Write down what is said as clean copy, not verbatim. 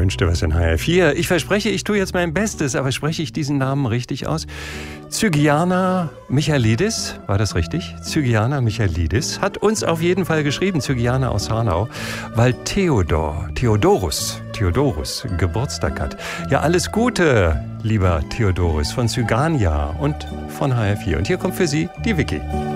Wünsch dir was in HR4. Ich verspreche, ich tue jetzt mein Bestes, aber spreche ich diesen Namen richtig aus? Zygiana Michalidis, war das richtig? Zygiana Michalidis hat uns auf jeden Fall geschrieben, Zygiana aus Hanau, weil Theodorus Geburtstag hat. Ja, alles Gute, lieber Theodorus von Zygania und von HR4. Und hier kommt für Sie die Vicky.